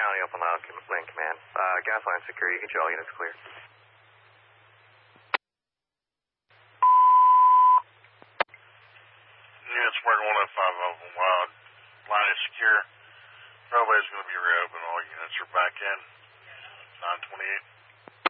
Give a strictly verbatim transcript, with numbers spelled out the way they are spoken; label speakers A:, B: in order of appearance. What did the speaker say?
A: County, open loud, land command. Uh, gas line security, you can show all units clear.
B: Units Spartan one oh five, open loud, line is secure. Runway is going to be reopened, all units are back in. nine twenty-eight.